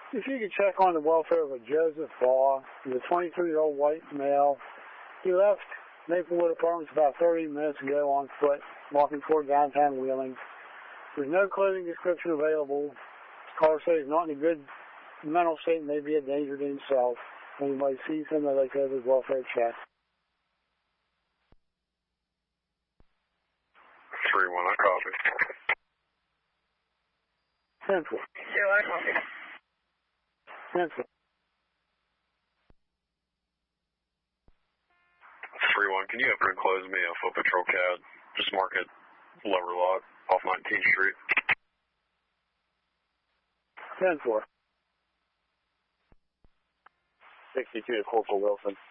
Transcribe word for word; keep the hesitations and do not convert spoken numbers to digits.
If you could check on the welfare of a Joseph Barr, he's a twenty-two-year-old white male. He left Maplewood Apartments about thirty minutes ago on foot, walking toward downtown Wheeling. There's no clothing description available. His car says he's not in a good mental state and may be a danger to himself. When anybody sees him, they'd like to have his welfare checked. three one, I copy. Central. Zero, I copy. Central. three one, can you open and close me a foot patrol cab? Just mark it lower lot off nineteenth Street. ten four. sixty-two to Corporal Wilson.